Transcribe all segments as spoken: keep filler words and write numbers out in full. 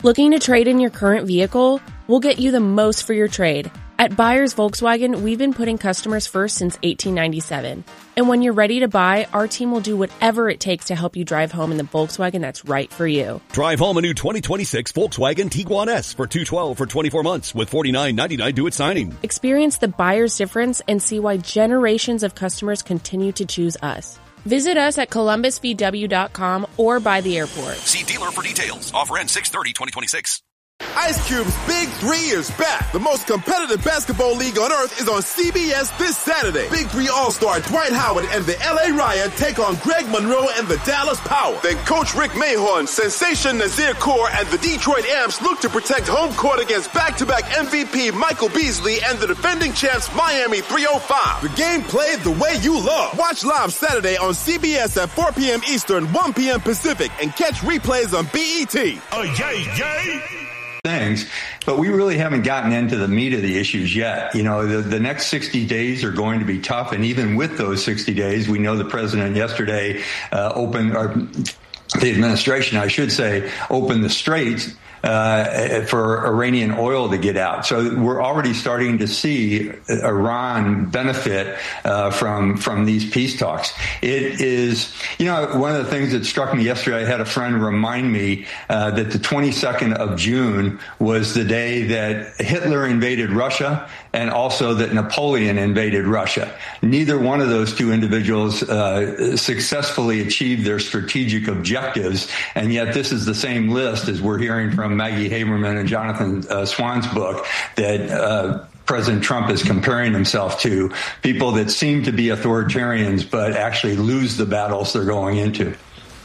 Looking to trade in your current vehicle? We'll get you the most for your trade. At Buyers Volkswagen, we've been putting customers first since eighteen ninety-seven. And when you're ready to buy, our team will do whatever it takes to help you drive home in the Volkswagen that's right for you. Drive home a new twenty twenty-six Volkswagen Tiguan S for two hundred twelve dollars for twenty-four months with forty-nine ninety-nine due at signing. Experience the buyer's difference and see why generations of customers continue to choose us. Visit us at columbus v w dot com or by the airport. See dealer for details. Offer ends six thirty twenty twenty-six. Ice Cube's Big Three is back. The most competitive basketball league on earth is on C B S this Saturday. Big Three All-Star Dwight Howard and the L A Riot take on Greg Monroe and the Dallas Power. Then Coach Rick Mahorn, Sensation Nazir Kaur, and the Detroit Amps look to protect home court against back-to-back M V P Michael Beasley and the defending champs Miami three oh five. The game played the way you love. Watch live Saturday on C B S at four p.m. Eastern, one p.m. Pacific, and catch replays on B E T. Oh, yay, yay! Things, but we really haven't gotten into the meat of the issues yet. You know, the, the next sixty days are going to be tough, and even with those sixty days, we know the president yesterday uh, opened, or the administration, I should say, opened the straits Uh, for Iranian oil to get out. So we're already starting to see Iran benefit uh, from from these peace talks. It is, you know, one of the things that struck me yesterday, I had a friend remind me uh, that the twenty-second of June was the day that Hitler invaded Russia and also that Napoleon invaded Russia. Neither one of those two individuals uh, successfully achieved their strategic objectives, and yet this is the same list as we're hearing from Maggie Haberman and Jonathan uh, Swan's book that uh, President Trump is comparing himself to, people that seem to be authoritarians but actually lose the battles they're going into.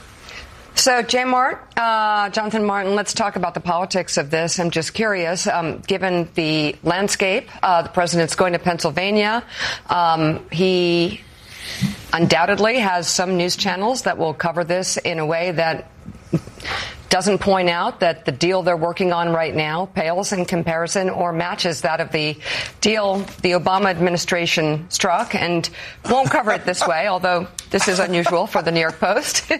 So, Jay Mart, uh, Jonathan Martin, let's talk about the politics of this. I'm just curious, um, given the landscape, uh, the president's going to Pennsylvania. Um, he undoubtedly has some news channels that will cover this in a way that doesn't point out that the deal they're working on right now pales in comparison or matches that of the deal the Obama administration struck, and won't cover it this way, although this is unusual for the New York Post.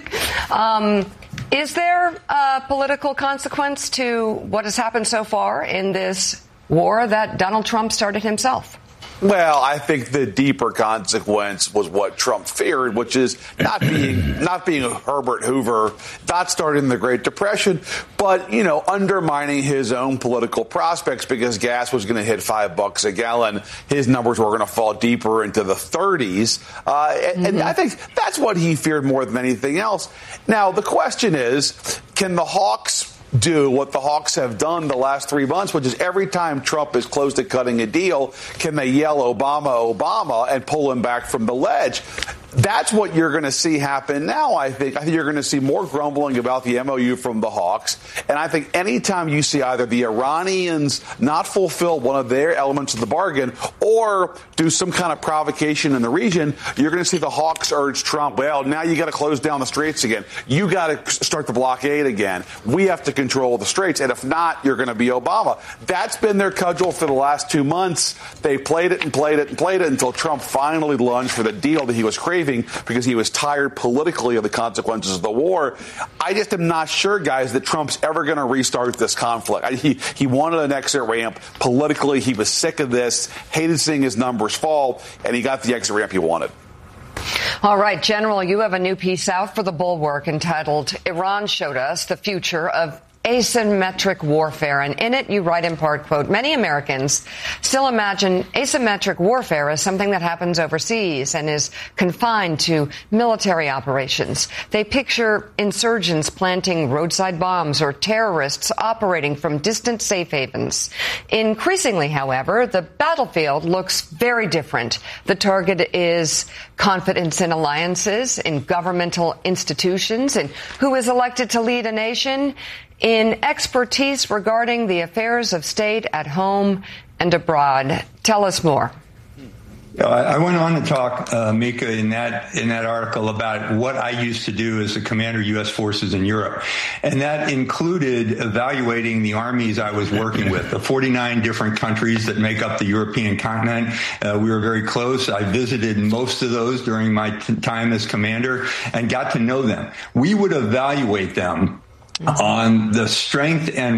um, is there a political consequence to what has happened so far in this war that Donald Trump started himself? Well, I think the deeper consequence was what Trump feared, which is not being not being a Herbert Hoover, not starting the Great Depression, but, you know, undermining his own political prospects because gas was going to hit five bucks a gallon. His numbers were going to fall deeper into the thirties. Uh, and, mm-hmm. and I think that's what he feared more than anything else. Now, the question is, can the Hawks do what the Hawks have done the last three months, which is every time Trump is close to cutting a deal, can they yell Obama, Obama, and pull him back from the ledge? That's what you're going to see happen now, I think. I think you're going to see more grumbling about the M O U from the Hawks. And I think anytime you see either the Iranians not fulfill one of their elements of the bargain or do some kind of provocation in the region, you're going to see the Hawks urge Trump, well, now you got to close down the straits again. You got to start the blockade again. We have to control the straits. And if not, you're going to be Obama. That's been their cudgel for the last two months. They played it and played it and played it until Trump finally lunged for the deal that he was craving, because he was tired politically of the consequences of the war. I just am not sure, guys, that Trump's ever going to restart this conflict. He, he wanted an exit ramp. Politically, he was sick of this, hated seeing his numbers fall, and he got the exit ramp he wanted. All right, General, you have a new piece out for the Bulwark entitled Iran Showed Us the Future of Asymmetric Warfare. And in it, you write in part, quote, many Americans still imagine asymmetric warfare as something that happens overseas and is confined to military operations. They picture insurgents planting roadside bombs or terrorists operating from distant safe havens. Increasingly, however, the battlefield looks very different. The target is confidence in alliances, in governmental institutions, and who is elected to lead a nation, in expertise regarding the affairs of state at home and abroad. Tell us more. I went on to talk, uh, Mika, in that in that article about what I used to do as a commander of U S forces in Europe. And that included evaluating the armies I was working with, the forty-nine different countries that make up the European continent. Uh, we were very close. I visited most of those during my t- time as commander and got to know them. We would evaluate them on the strength and